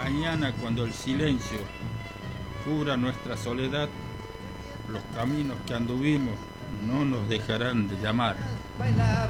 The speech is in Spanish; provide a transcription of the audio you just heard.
Mañana, cuando el silencio cubra nuestra soledad, los caminos que anduvimos no nos dejarán de llamar.